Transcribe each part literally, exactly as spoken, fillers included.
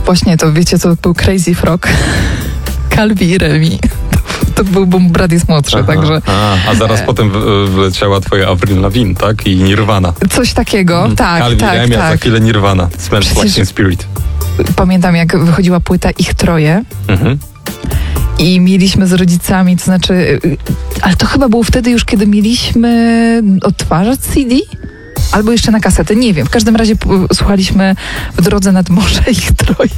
Właśnie to, wiecie, to był Crazy Frog, Calvi i Remi. To był, bo brat jest młodszy, Aha, także... A, a zaraz e... potem wleciała twoja Avril Lavigne, tak? I Nirvana. Coś takiego, mm. tak, Calvi, tak, Remi, tak. a za chwilę Nirvana. Smells Like Teen Spirit. Pamiętam, jak wychodziła płyta Ich Troje. Mhm. I mieliśmy z rodzicami, to znaczy... Ale to chyba było wtedy już, kiedy mieliśmy odtwarzać C D? Albo jeszcze na kasety, nie wiem. W każdym razie p- słuchaliśmy W drodze nad morze Ich Troje.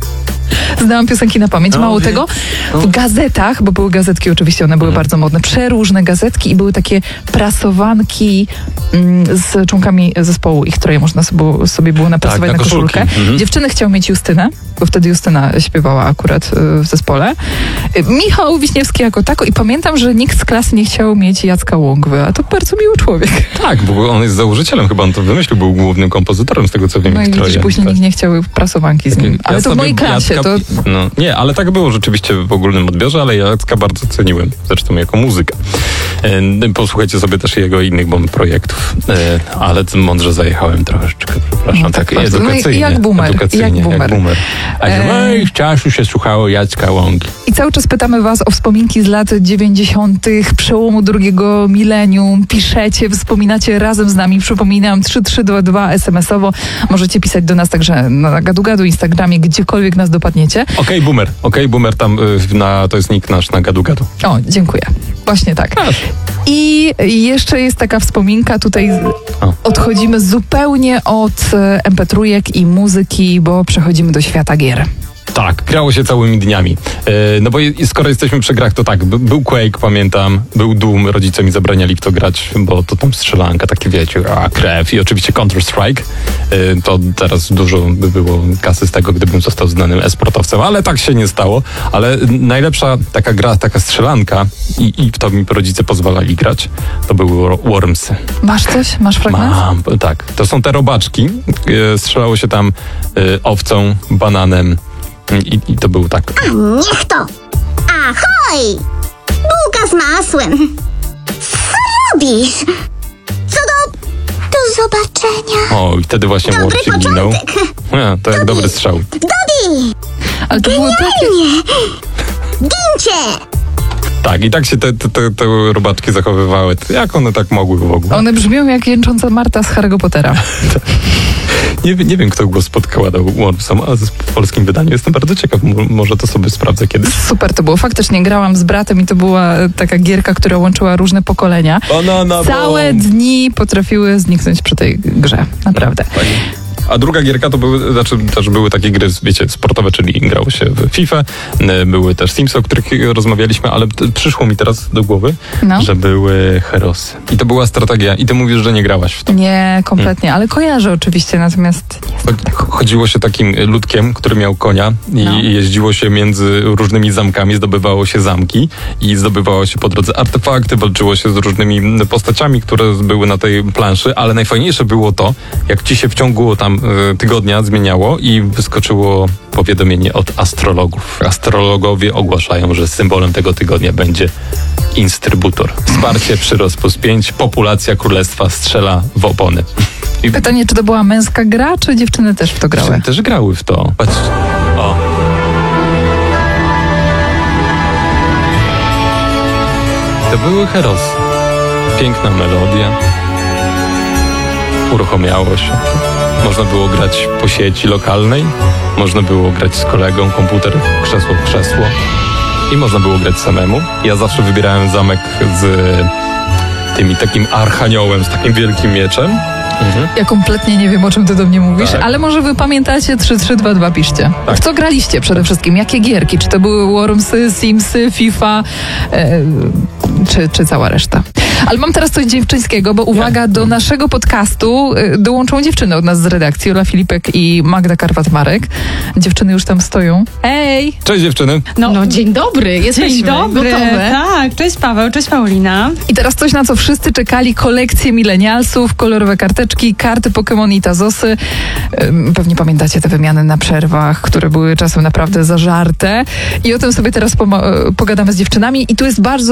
Znałam piosenki na pamięć. Mało tego, w gazetach, bo były gazetki oczywiście, one były bardzo modne, przeróżne gazetki i były takie prasowanki mm, z członkami zespołu Ich Troje. Można sobie, sobie było naprasować tak, na, na koszulkę. Mhm. Dziewczyny chciały mieć Justynę, bo wtedy Justyna śpiewała akurat y, w zespole. Y, Michał Wiśniewski jako tako i pamiętam, że nikt z klasy nie chciał mieć Jacka Łągwy, a to bardzo miły człowiek. Tak, bo on jest założycielem, chyba on to wymyślił, był głównym kompozytorem z tego, co wiem. No i widzisz, później tak. Nikt nie chciał prasowanki z nim. Ale ja to w mojej klasie. Jacka, to... no, nie, ale tak było rzeczywiście w ogólnym odbiorze, ale Jacka bardzo ceniłem, zresztą jako muzykę. E, posłuchajcie sobie też jego innych bomb projektów, e, ale mądrze zajechałem troszeczkę, przepraszam. No, tak, tak edukacyjnie. Jak boomer. Edukacyjnie, jak boomer. Jak boomer. A w moich czasu się słuchało Jacka Łągi. I cały czas pytamy was o wspominki z lat dziewięćdziesiątych, przełomu drugiego milenium. Piszecie, wspominacie razem z nami. Przypominam, trzy trzy dwa dwa es em esowo. Możecie pisać do nas także na Gadu Gadu, Instagramie, gdziekolwiek nas dopadniecie. Okej, okay, boomer. Okej, okay, boomer tam y, na, to jest nick nasz na Gadu Gadu. O, dziękuję. Właśnie tak. Aż. I jeszcze jest taka wspominka, tutaj o. odchodzimy zupełnie od em pe trzy i muzyki, bo przechodzimy do świata gier. Tak, grało się całymi dniami. E, no bo je, skoro jesteśmy przy grach, to tak, by, był Quake, pamiętam, był Doom, rodzice mi zabraniali w to grać, bo to tam strzelanka, takie wiecie, a krew i oczywiście Counter-Strike. E, to teraz dużo by było kasy z tego, gdybym został znanym e-sportowcem, ale tak się nie stało. Ale najlepsza taka gra, taka strzelanka i, i w to mi rodzice pozwalali grać, to były Wormsy. Masz coś? Masz fragment? Mam, tak. To są te robaczki. E, strzelało się tam e, owcą, bananem, I, I to był tak. A niech to! Ahoj! Bułka z masłem! Co robisz? Co do... do zobaczenia. O, i wtedy właśnie dobry War się ginął. Ja, to jak dobry strzał. Dobi! Ale to było takie... Gincie! Tak, i tak się te, te, te, te robaczki zachowywały. Jak one tak mogły w ogóle? One brzmią jak jęcząca Marta z Harry'ego Pottera. nie, nie wiem, kto głos podkładał Wormsom, ale w polskim wydaniu jestem bardzo ciekaw. Może to sobie sprawdzę kiedyś. Super to było. Faktycznie grałam z bratem i to była taka gierka, która łączyła różne pokolenia. Banana Całe bomb. Dni potrafiły zniknąć przy tej grze. Naprawdę. Tak. A druga gierka to były, znaczy też były takie gry, wiecie, sportowe, czyli grało się w FIFA, były też Simsy, o których rozmawialiśmy, ale t- przyszło mi teraz do głowy, no. że były Herosy. I to była strategia. I ty mówisz, że nie grałaś w to. Nie, kompletnie, hmm. ale kojarzę oczywiście, natomiast nie znam tego. Chodziło się takim ludkiem, który miał konia i no. jeździło się między różnymi zamkami, zdobywało się zamki i zdobywało się po drodze artefakty, walczyło się z różnymi postaciami, które były na tej planszy, ale najfajniejsze było to, jak ci się wciągło tam tygodnia zmieniało i wyskoczyło powiadomienie od astrologów. Astrologowie ogłaszają, że symbolem tego tygodnia będzie instrybutor. Wsparcie, przyrost plus pięć, populacja królestwa strzela w opony. I pytanie, czy to była męska gra, czy dziewczyny też w to grały? Dziewczyny też grały w to. Patrzcie. O. To były Herosy. Piękna melodia. Uruchomiało się. Można było grać po sieci lokalnej, można było grać z kolegą, komputer, krzesło w krzesło i można było grać samemu. Ja zawsze wybierałem zamek z tymi takim archaniołem, z takim wielkim mieczem. Mhm. Ja kompletnie nie wiem, o czym ty do mnie mówisz, tak. ale może wy pamiętacie, trzy trzy dwa dwa piszcie. Tak. W co graliście przede wszystkim? Jakie gierki? Czy to były Wormsy, Simsy, FIFA, e, czy, czy cała reszta? Ale mam teraz coś dziewczyńskiego, bo uwaga, ja. do naszego podcastu dołączą dziewczyny od nas z redakcji, Ola Filipek i Magda Karwat-Marek. Dziewczyny już tam stoją. Ej! Cześć dziewczyny! No, no dzień dobry, jesteśmy dzień dobry. gotowe. Tak, cześć Paweł, cześć Paulina. I teraz coś, na co wszyscy czekali, kolekcje milenialsów, kolorowe karteczki, karty Pokémon i Tazosy. Pewnie pamiętacie te wymiany na przerwach, które były czasem naprawdę zażarte. I o tym sobie teraz pogadamy z dziewczynami. I tu jest bardzo dużo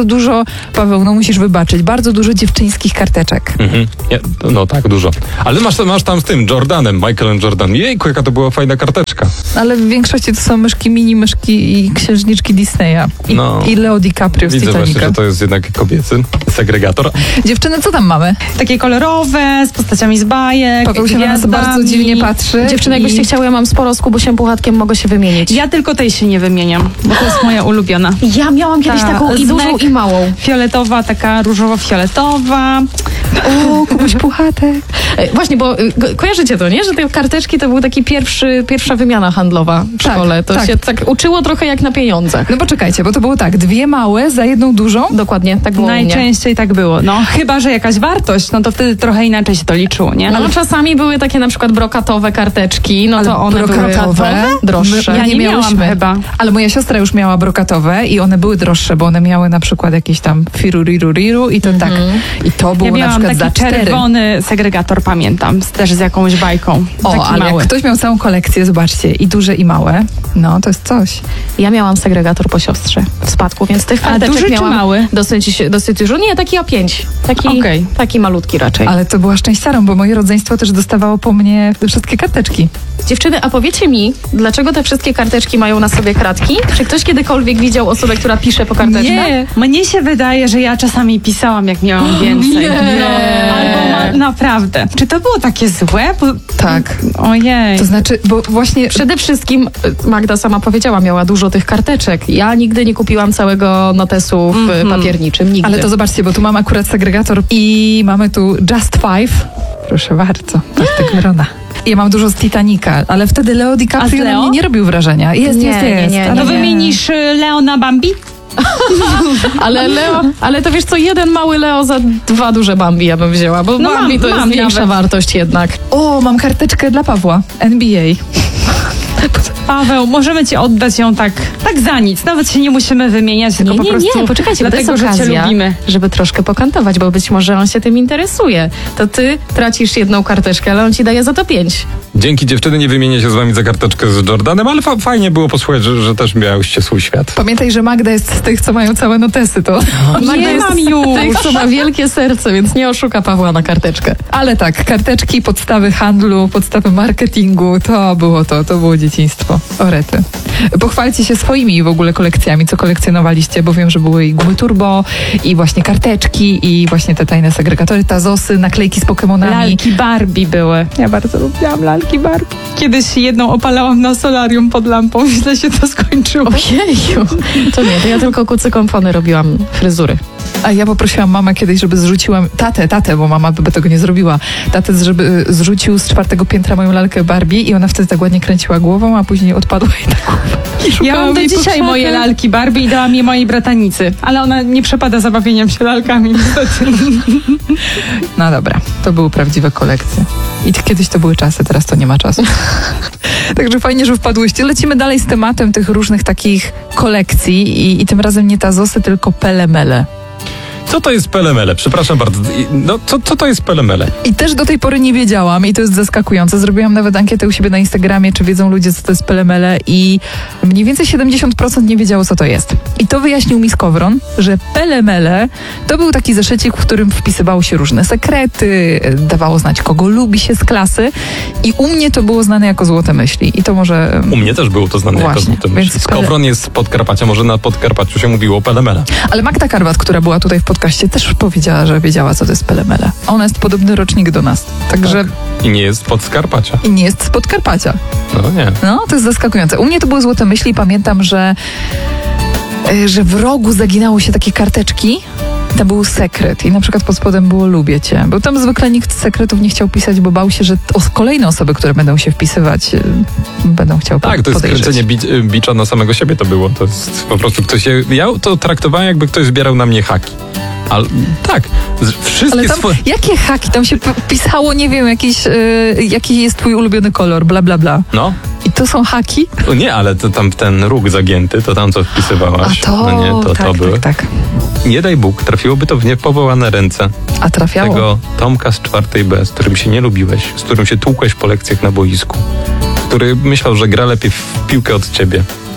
Paweł, no musisz wybaczyć, bardzo dużo dziewczyńskich karteczek. Mhm. Ja, no tak, dużo. Ale masz, masz tam z tym Jordanem, Michaelem Jordanem. Jejku, jaka to była fajna karteczka. Ale w większości to są myszki, mini myszki i księżniczki Disneya. I, No. i Leo DiCaprio z Widzę właśnie, Titanica. że to jest jednak kobiecy segregator. Dziewczyny, co tam mamy? Takie kolorowe, z postaciami z bajek, Paweł się na nas gwiazdami. bardzo dziwnie patrzy. Dziewczyny, jakbyście i... chciały, ja mam sporo z Kubusiem Puchatkiem, mogę się wymienić. Ja tylko tej się nie wymieniam, bo to jest moja ulubiona. Ja miałam kiedyś Ta, taką i z dużą, mek- i małą. Fioletowa, taka różowo-fioletowa. O, Kubuś Puchatek. E, Właśnie, bo y, ko- kojarzycie to, nie? Że te karteczki to był taki pierwszy, pierwsza wymiana handlowa w Tak, szkole. To tak. się tak uczyło trochę jak na pieniądzach. No poczekajcie, bo to było tak, dwie małe za jedną dużą. Dokładnie, tak było u mnie. Najczęściej tak było. No, chyba że jakaś wartość, no to wtedy trochę inaczej się to liczyło, nie? No, czasami były takie na przykład brokatowe karteczki, no Ale to one brokatowe? były droższe. My- Ja nie miałam miałyśmy. chyba. Ale moja siostra już miała brokatowe i one były droższe, bo one miały na przykład jakieś tam firuriru i to tak. I to było Ja na miałam przykład taki za cztery. czerwony segregator, pamiętam, z, też z jakąś bajką. O, taki ale mały. jak ktoś miał całą kolekcję, zobaczcie, i duże, i małe, no to jest coś. Ja miałam segregator po siostrze w spadku, więc tych A karteczek duży czy miałam mały? dosyć, dosyć dużo. Nie, taki o pięć. Taki, Okej. taki malutki raczej. Ale to była szczęściarą, bo moje rodzeństwo też dostawało po mnie wszystkie karteczki. Dziewczyny, a powiecie mi, dlaczego te wszystkie karteczki mają na sobie kratki? Czy ktoś kiedykolwiek widział osobę, która pisze po karteczce? Nie, mnie się wydaje, że ja czasami pisałam, jak miałam więcej. Nie. Albo ma, naprawdę. Czy to było takie złe? Bo, Tak. ojej. To znaczy, bo właśnie... Przede wszystkim, y, Magda sama powiedziała, miała dużo tych karteczek. Ja nigdy nie kupiłam całego notesu w Mhm. papierniczym, nigdy. Ale to zobaczcie, bo tu mam akurat segregator i mamy tu Just Five. Proszę bardzo, Bartek Wrona. Ja mam dużo z Titanica, ale wtedy Leo A z DiCaprio na Leo? mnie nie robił wrażenia. Jest, Nie, jest, nie, jest. nie, ale To nie. wymienisz y, Leo na Bambi? Ale Leo, ale to wiesz co, jeden mały Leo za dwa duże Bambi ja bym wzięła, bo No Bambi mam- to mam jest większa nawet. wartość jednak. O, mam karteczkę dla Pawła, N B A. Paweł, możemy ci oddać ją tak, tak za nic. Nawet się nie musimy wymieniać, tylko Nie, po nie, prostu nie, poczekajcie, bo to dlatego, jest że cię okazja, lubimy. żeby troszkę pokantować, bo być może on się tym interesuje. To ty tracisz jedną karteczkę, ale on ci daje za to pięć. Dzięki dziewczyny, nie wymienię się z wami za karteczkę z Jordanem, ale fa- fajnie było posłuchać, że, że też miałyście swój świat. Pamiętaj, że Magda jest z tych, co mają całe notesy, to... Magda Nie jest mam z już. tych, co ma wielkie serce, więc nie oszuka Pawła na karteczkę. Ale tak, karteczki, podstawy handlu, podstawy marketingu, to było to, to było dzieciństwo. Orety. Pochwalcie się swoimi w ogóle kolekcjami, co kolekcjonowaliście, bo wiem, że były i gumy turbo, i właśnie karteczki, i właśnie te tajne segregatory, tazosy, naklejki z Pokemonami. Lalki Barbie były. Ja bardzo lubiłam lalki Barbie. Kiedyś jedną opalałam na solarium pod lampą, źle się to skończyło. Ojeju, to nie, to ja tylko kucykompony robiłam fryzury. A ja poprosiłam mamę kiedyś, żeby zrzuciła, tatę, tatę, bo mama by tego nie zrobiła, tatę, żeby zrzucił z czwartego piętra moją lalkę Barbie i ona wtedy tak ładnie kręciła głową, a później odpadła i tak i Ja szukała mam do jej po dzisiaj krzakach. moje lalki Barbie i dałam je mojej bratanicy, ale ona nie przepada zabawieniem się lalkami niestety. No dobra, to były prawdziwe kolekcje. I t- kiedyś to były czasy, teraz to nie ma czasu. Także fajnie, że wpadłyście. Lecimy dalej z tematem tych różnych takich kolekcji i, i tym razem nie tazosy, tylko pelemele. Co to jest pelemele? Przepraszam bardzo. I- No, co, co to jest pelemele? I też do tej pory nie wiedziałam i to jest zaskakujące. Zrobiłam nawet ankietę u siebie na Instagramie, czy wiedzą ludzie, co to jest pelemele i mniej więcej siedemdziesiąt procent nie wiedziało, co to jest. I to wyjaśnił mi Skowron, że pelemele to był taki zeszycik, w którym wpisywało się różne sekrety, dawało znać, kogo lubi się z klasy i u mnie to było znane jako złote myśli. I to może... U mnie też było to znane jako Właśnie, złote więc myśli. Skowron jest z Podkarpacia, może na Podkarpaciu się mówiło pelemele. Ale Magda Karwat, która była tutaj w podcaście, też powiedziała, że wiedziała, co to jest pelemele. Ona jest podobny rocznik do nas. Także I nie jest z Podkarpacia. i nie jest z Podkarpacia. No nie. No, to jest zaskakujące. U mnie to były złote myśli. Pamiętam, że, y, że w rogu zaginało się takie karteczki. To był sekret i na przykład pod spodem było lubię cię. Bo tam zwykle nikt sekretów nie chciał pisać, bo bał się, że o, kolejne osoby, które będą się wpisywać, y, będą chciał Tak, to jest podejrzeć. kręcenie bi- bicza na samego siebie to było. To jest po prostu ktoś... Je, ja to traktowałem, jakby ktoś zbierał na mnie haki. Ale tak, z- wszystkie Ale tam, swoje... jakie haki? Tam się p- pisało, nie wiem, jakiś, y, jaki jest twój ulubiony kolor, bla, bla, bla. No, I to są haki? o nie, ale to tam ten róg zagięty, to tam co wpisywałaś. A to, no nie, to, tak, to były. tak, tak. Nie daj Bóg, trafiłoby to w niepowołane ręce A trafiało? tego Tomka z czwartej B, z którym się nie lubiłeś, z którym się tłukłeś po lekcjach na boisku, który myślał, że gra lepiej w piłkę od ciebie.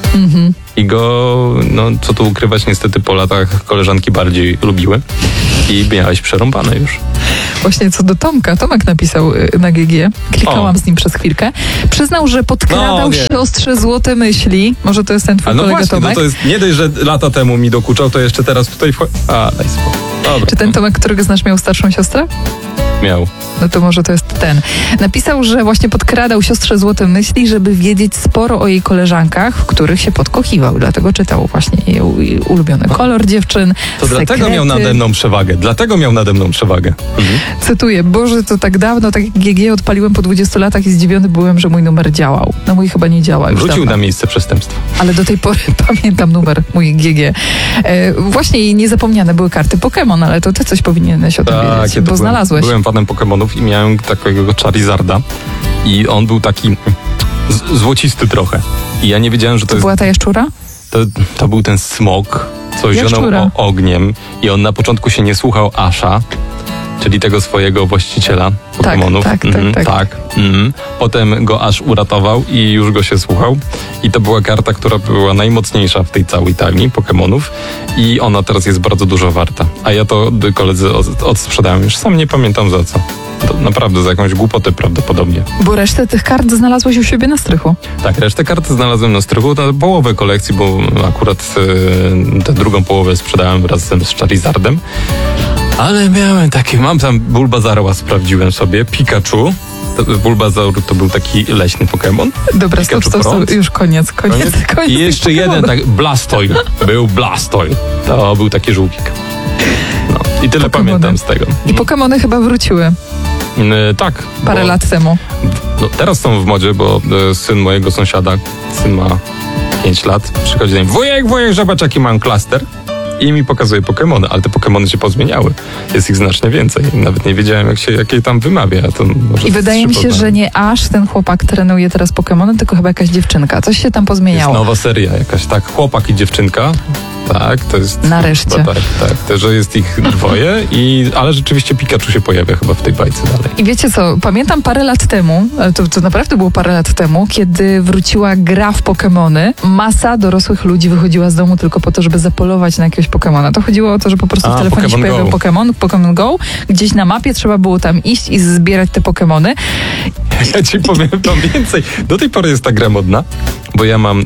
Mhm. I go, no co tu ukrywać, niestety po latach koleżanki bardziej lubiły i miałeś przerąbane już. Właśnie co do Tomka. Tomek napisał na G G. Klikałam o. z nim przez chwilkę. Przyznał, że podkradał no, siostrze złote myśli. Może to jest ten twój no kolega właśnie, Tomek? No to jest, nie dość, że lata temu mi dokuczał, to jeszcze teraz tutaj wchodzi. A, daj spokój. Dobra. Czy ten Tomek, którego znasz, miał starszą siostrę? Miał. No to może to jest ten. Napisał, że właśnie podkradał siostrze złote myśli, żeby wiedzieć sporo o jej koleżankach, w których się podkochiwał. Dlatego czytał właśnie jej ulubiony kolor dziewczyn, To sekrety. Dlatego miał nade mną przewagę. Dlatego miał nade mną przewagę. Mhm. Cytuję, Boże, to tak dawno, tak G G odpaliłem po dwudziestu latach i zdziwiony byłem, że mój numer działał. No mój chyba nie działa już Wrócił dawno. na miejsce przestępstwa. Ale do tej pory pamiętam numer mój G G. E, właśnie i niezapomniane były karty Pokémon, ale to ty coś powinieneś o tym tak, wiedzieć, ja bo byłem, znalazłeś. Byłem fanem Pokemonów i miałem takiego Charizarda i on był taki z- złocisty trochę. I ja nie wiedziałem, że to, To jest... była ta jaszczura? To, to był ten smok, co zionął o- ogniem i on na początku się nie słuchał Asha, czyli tego swojego właściciela Pokemonów. Tak, tak, mhm, tak, tak. tak. Mhm. Potem go Ash uratował i już go się słuchał. I to była karta, która była najmocniejsza w tej całej talii Pokemonów i ona teraz jest bardzo dużo warta. A ja to koledzy od- odsprzedałem, już sam nie pamiętam za co. To naprawdę za jakąś głupotę prawdopodobnie. Bo resztę tych kart znalazłeś u siebie na strychu. Tak, resztę karty znalazłem na strychu, na połowę kolekcji, bo akurat e, tę drugą połowę sprzedałem razem z Charizardem. Ale miałem takie, mam tam Bulbazarła, sprawdziłem sobie, Pikachu. To, Bulbazaur to był taki leśny Pokémon. Dobra, stop, Pikachu stop, stop, Front. już koniec, koniec, koniec. koniec I jeszcze jeden, tak, Blastoise. Był Blastoise. To był taki żółwik. No. I tyle Pokemony. pamiętam z tego. I Pokémony chyba wróciły E, tak. parę bo, lat temu. No, teraz są w modzie, bo e, syn mojego sąsiada, syn ma pięć lat, przychodzi do mnie, wujek, wujek, zobacz jaki mam klaster. I mi pokazuje Pokemony, ale te Pokemony się pozmieniały. Jest ich znacznie więcej. Nawet nie wiedziałem, jak się, jak je tam wymawia. To może I wydaje mi się, poznałem. że nie aż ten chłopak trenuje teraz Pokemony, tylko chyba jakaś dziewczynka. Coś się tam Jest pozmieniało. nowa seria jakaś, tak? Chłopak i dziewczynka. Tak, to jest... Nareszcie. Chyba tak, tak. To, że jest ich dwoje, i, ale rzeczywiście Pikachu się pojawia chyba w tej bajce dalej. I wiecie co, pamiętam parę lat temu, ale to, to naprawdę było parę lat temu, kiedy wróciła gra w Pokemony, masa dorosłych ludzi wychodziła z domu tylko po to, żeby zapolować na jakiegoś Pokemona. To chodziło o to, że po prostu A, w telefonie się Pokemon pojawiał Go. Pokemon, Pokemon Go, gdzieś na mapie trzeba było tam iść i zbierać te Pokemony. Ja ci powiem tam więcej. Do tej pory jest ta gra modna, bo ja mam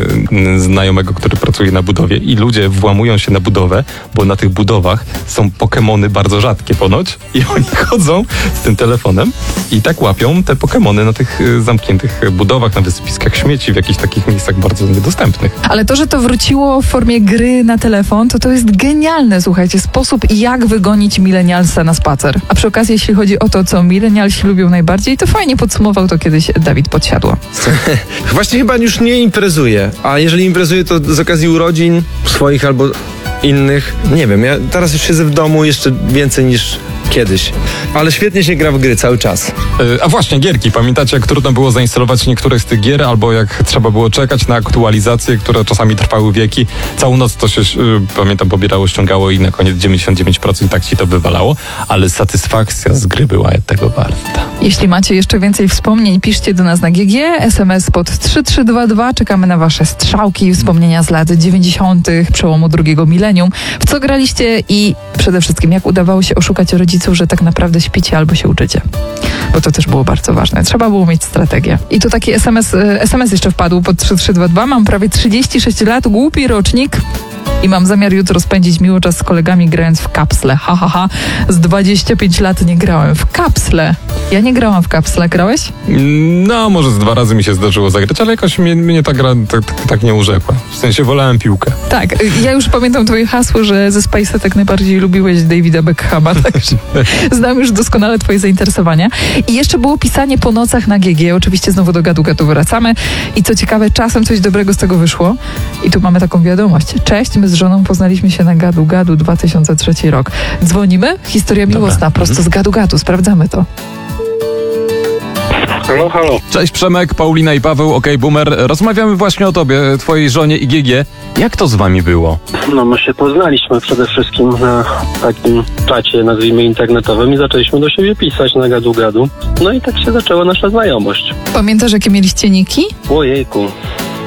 e, znajomego, który pracuje na budowie i ludzie włamują się na budowę, bo na tych budowach są Pokemony bardzo rzadkie ponoć i oni chodzą z tym telefonem i tak łapią te Pokemony na tych e, zamkniętych budowach, na wysypiskach śmieci, w jakichś takich miejscach bardzo niedostępnych. Ale to, że to wróciło w formie gry na telefon, to to jest genialne, słuchajcie, sposób jak wygonić milenialsa na spacer. A przy okazji, jeśli chodzi o to, co milenialsi lubią najbardziej, to fajnie podsumował to kiedyś Dawid Podsiadło. Właśnie chyba już nie imprezuje, a jeżeli imprezuje, to z okazji urodzin swoich albo innych. Nie wiem, ja teraz już siedzę w domu jeszcze więcej niż kiedyś, ale świetnie się gra w gry cały czas. E, a właśnie, gierki. Pamiętacie, jak trudno było zainstalować niektóre z tych gier, albo jak trzeba było czekać na aktualizacje, które czasami trwały wieki. Całą noc to się, y, pamiętam, pobierało, ściągało i na koniec dziewięćdziesiąt dziewięć procent tak ci to wywalało, ale satysfakcja z gry była tego warta. Jeśli macie jeszcze więcej wspomnień, piszcie do nas na G G, S M S pod trzy trzy dwa dwa. Czekamy na wasze strzałki i wspomnienia z lat dziewięćdziesiątych, przełomu drugiego milenium. W co graliście i przede wszystkim jak udawało się oszukać rodziców, że tak naprawdę śpicie albo się uczycie. Bo to też było bardzo ważne. Trzeba było mieć strategię. I tu taki S M S, S M S jeszcze wpadł pod trzy trzy dwa dwa. Mam prawie trzydzieści sześć lat, głupi rocznik. I mam zamiar jutro spędzić miło czas z kolegami grając w kapsle. Ha, ha, ha. Z dwadzieścia pięć lat nie grałem w kapsle. Ja nie grałam w kapsle. Grałeś? No, może z dwa razy mi się zdarzyło zagrać, ale jakoś mnie, mnie ta gra tak, tak, tak nie urzekła. W sensie wolałem piłkę. Tak. Ja już pamiętam twoje hasło, że ze Space'a tak najbardziej lubiłeś Davida Beckhama, także znam już doskonale twoje zainteresowania. I jeszcze było pisanie po nocach na G G. Oczywiście znowu do gadu gadu wracamy. I co ciekawe, czasem coś dobrego z tego wyszło. I tu mamy taką wiadomość. Cześć, my z żoną poznaliśmy się na gadu gadu dwa tysiące trzeci rok. Dzwonimy? Historia Dobra. miłosna, prosto z gadu gadu. Sprawdzamy to. Halo, halo. Cześć Przemek, Paulina i Paweł, okej, Boomer. Rozmawiamy właśnie o tobie, twojej żonie i G G. Jak to z wami było? No my się poznaliśmy przede wszystkim na takim czacie, nazwijmy internetowym i zaczęliśmy do siebie pisać na gadu gadu. No i tak się zaczęła nasza znajomość. Pamiętasz, jakie mieliście niki? Ojejku.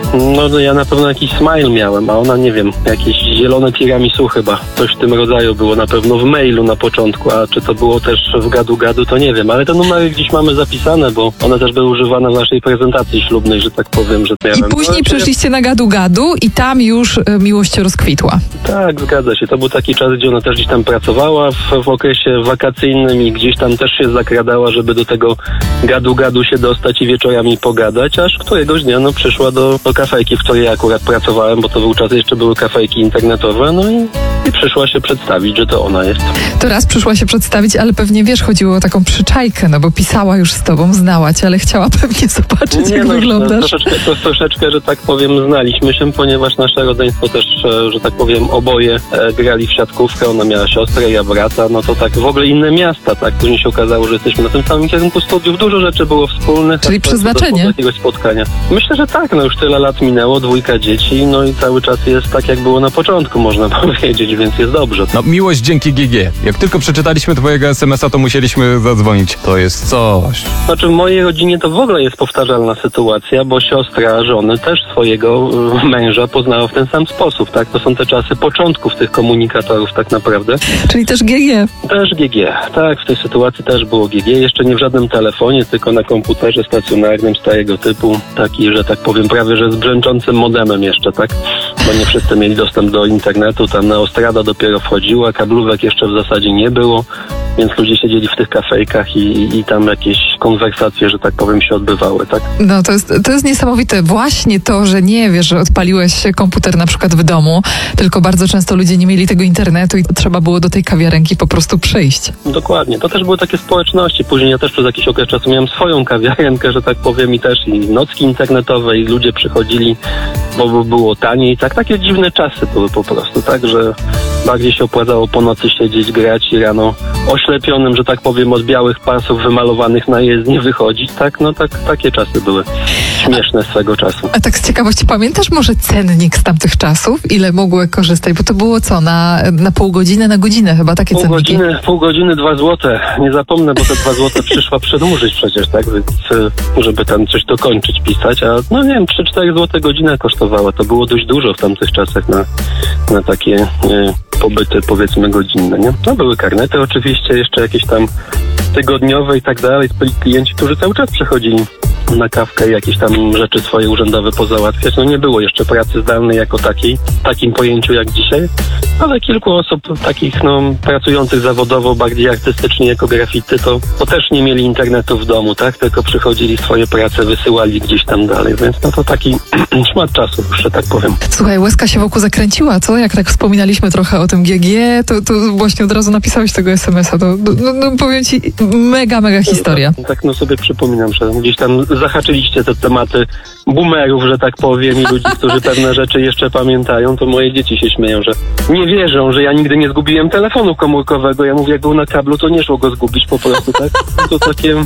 No, no ja na pewno jakiś smile miałem, a ona nie wiem, jakieś zielone tiramisu chyba. Coś w tym rodzaju było na pewno w mailu na początku, a czy to było też w gadu-gadu, to nie wiem. Ale te numery gdzieś mamy zapisane, bo one też były używane w naszej prezentacji ślubnej, że tak powiem, że to ja I wiem. później No, przeszliście na gadu-gadu i tam już y, miłość rozkwitła. Tak, zgadza się. To był taki czas, gdzie ona też gdzieś tam pracowała w, w okresie wakacyjnym i gdzieś tam też się zakradała, żeby do tego gadu-gadu się dostać i wieczorami pogadać, aż któregoś dnia no, przyszła do, do kafejki, w której ja akurat pracowałem, bo to był czas, jeszcze były kafejki internetowe, no i, i przyszła się przedstawić, że to ona jest. To raz przyszła się przedstawić, ale pewnie wiesz, chodziło o taką przyczajkę, no bo pisała już z tobą, znała cię, ale chciała pewnie zobaczyć, jak no, wyglądasz. No, troszeczkę, to, troszeczkę, że tak powiem, znaliśmy się, ponieważ nasze rodzeństwo też, e, że tak powiem, oboje e, grali w siatkówkę, ona miała siostrę, ja brata, no to tak w ogóle inne miasta, tak, później się okazało, że jesteśmy na tym samym kierunku studiów, dużo rzeczy było wspólnych. Czyli tak, przeznaczenie? Do jakiegoś spotkania. Myślę, że tak, no już tyle lat minęło, dwójka dzieci, no i cały czas jest tak, jak było na początku, można powiedzieć, więc jest dobrze. No, miłość dzięki G G. Jak tylko przeczytaliśmy twojego es em es a, to musieliśmy zadzwonić. To jest coś. Znaczy w mojej rodzinie to w ogóle jest powtarzalna sytuacja, bo siostra żony też swojego y, męża poznała w ten sam sposób, tak? To są te czasy początków tych komunikatorów tak naprawdę. Czyli też G G. Też G G, tak, w tej sytuacji też było G G, jeszcze nie w żadnym telefonie, tylko na komputerze stacjonarnym starego typu, taki, że tak powiem, prawie że z brzęczącym modemem jeszcze, tak? Bo nie wszyscy mieli dostęp do internetu, tam na Ostrada dopiero wchodziła, kablówek jeszcze w zasadzie nie było, więc ludzie siedzieli w tych kafejkach i, i, i tam jakieś konwersacje, że tak powiem, się odbywały, tak? No to jest, to jest niesamowite. Właśnie to, że nie wiesz, że odpaliłeś komputer na przykład w domu, tylko bardzo często ludzie nie mieli tego internetu i trzeba było do tej kawiarenki po prostu przyjść. Dokładnie. To też były takie społeczności. Później ja też przez jakiś okres czasu miałem swoją kawiarenkę, że tak powiem, i też i nocki internetowe i ludzie przychodzili, bo było taniej. Tak, takie dziwne czasy były po prostu, tak, że bardziej się opłacało po nocy siedzieć, grać i rano oślepionym, że tak powiem, od białych pasów wymalowanych na jezdni wychodzić, tak, no tak, takie czasy były śmieszne swego czasu. A tak z ciekawości, pamiętasz może cennik z tamtych czasów? Ile mogły korzystać? Bo to było co, na, na pół godziny, na godzinę chyba takie pół cenniki? Godziny, pół godziny, dwa złote. Nie zapomnę, bo te dwa złote przyszła przedłużyć przecież, tak, więc żeby tam coś dokończyć pisać, a no nie wiem, trzy cztery złote godzina kosztowała. To było dość dużo w tamtych czasach na, na takie y, pobyty, powiedzmy, godzinne, nie? No były karnety oczywiście, jeszcze jakieś tam tygodniowe i tak dalej. Byli klienci, którzy cały czas przychodzili na kawkę i jakieś tam rzeczy swoje urzędowe pozałatwiać. No nie było jeszcze pracy zdalnej jako takiej, w takim pojęciu jak dzisiaj, ale kilku osób takich, no, pracujących zawodowo, bardziej artystycznie jako graficy, to, to też nie mieli internetu w domu, tak? Tylko przychodzili swoje prace, wysyłali gdzieś tam dalej, więc no to taki szmat czasu, że tak powiem. Słuchaj, łezka się wokół zakręciła, co? Jak tak wspominaliśmy trochę o tym G G, to, to właśnie od razu napisałeś tego es em es a. To, no, no, powiem ci, mega, mega historia. Tak, tak, no sobie przypominam, że gdzieś tam zahaczyliście te tematy boomerów, że tak powiem, i ludzi, którzy pewne rzeczy jeszcze pamiętają, to moje dzieci się śmieją, że nie wierzą, że ja nigdy nie zgubiłem telefonu komórkowego. Ja mówię, jak był na kablu, to nie szło go zgubić po prostu, tak? To takie,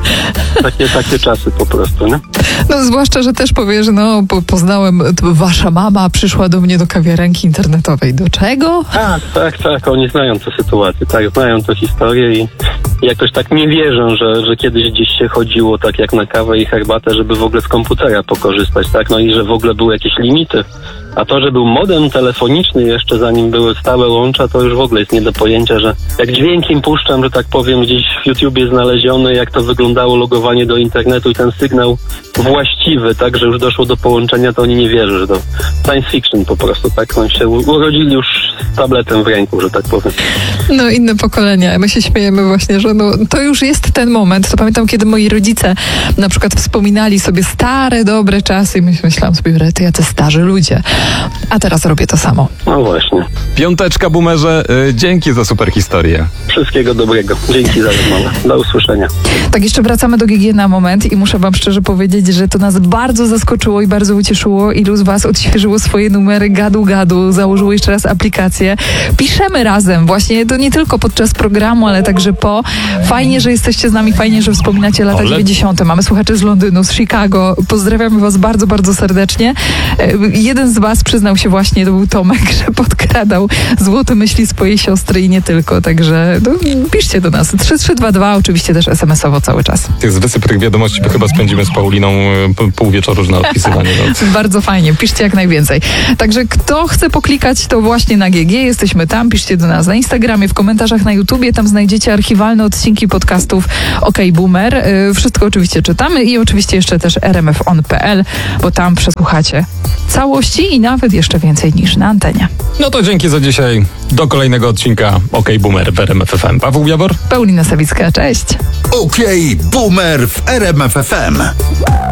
takie, takie czasy po prostu, nie? No zwłaszcza, że też powiesz, no po, poznałem, wasza mama przyszła do mnie do kawiarenki internetowej. Do czego? Tak, tak, tak, oni znają tę sytuację, tak, znają tę historię i jakoś tak nie wierzą, że, że kiedyś gdzieś się chodziło tak jak na kawę i herbatę, żeby w ogóle z komputera pokorzystać, tak, no i że w ogóle były jakieś limity. A to, że był modem telefoniczny jeszcze zanim były stałe łącza, to już w ogóle jest nie do pojęcia, że jak dźwięk im puszczam, że tak powiem, gdzieś w YouTubie znaleziony, jak to wyglądało logowanie do internetu i ten sygnał właściwy, tak, że już doszło do połączenia, to oni nie wierzą, że to science fiction po prostu, tak, oni się urodzili już z tabletem w ręku, że tak powiem. No inne pokolenia. My się śmiejemy właśnie, że no, to już jest ten moment. To pamiętam, kiedy moi rodzice na przykład wspominali sobie stare, dobre czasy i myślałam sobie, że to jacy starzy ludzie. A teraz robię to samo. No właśnie. Piąteczka, boomerze, yy, dzięki za super historię. Wszystkiego dobrego. Dzięki za rozmowę. Do usłyszenia. Tak, jeszcze wracamy do G G na moment i muszę wam szczerze powiedzieć, że to nas bardzo zaskoczyło i bardzo ucieszyło. Ilu z was odświeżyło swoje numery gadu-gadu, założyło jeszcze raz aplikację. Piszemy razem. Właśnie to nie tylko podczas programu, ale także po. Fajnie, że jesteście z nami, fajnie, że wspominacie lata Ole. dziewięćdziesiąte. Mamy słuchaczy z Londynu, z Chicago. Pozdrawiamy was bardzo, bardzo serdecznie. E, jeden z was przyznał się właśnie, to był Tomek, że podkradał złote myśli swojej siostry i nie tylko. Także no, piszcie do nas. trzy trzy dwa dwa, oczywiście też es em esowo cały czas. Tych z wysypek wiadomości chyba spędzimy z Pauliną e, pół wieczoru na odpisywanie. No. Bardzo fajnie, piszcie jak najwięcej. Także kto chce poklikać, to właśnie na G G, jesteśmy tam, piszcie do nas na Instagramie, w komentarzach na YouTubie, tam znajdziecie archiwalne odcinki podcastów OK Boomer. Yy, wszystko oczywiście czytamy i oczywiście jeszcze też r m f on kropka p l, bo tam przesłuchacie całości i nawet jeszcze więcej niż na antenie. no to dzięki za dzisiaj. Do kolejnego odcinka OK Boomer w R M F F M. Paweł Jawor? Paulina Sawicka, cześć. OK Boomer w R M F F M.